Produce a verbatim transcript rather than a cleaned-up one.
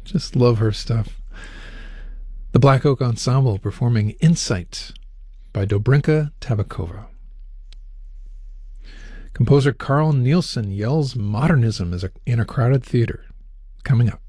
Just love her stuff. The Black Oak Ensemble performing Insight by Dobrinka Tabakova. Composer Carl Nielsen yells modernism is a, in a crowded theater. Coming up.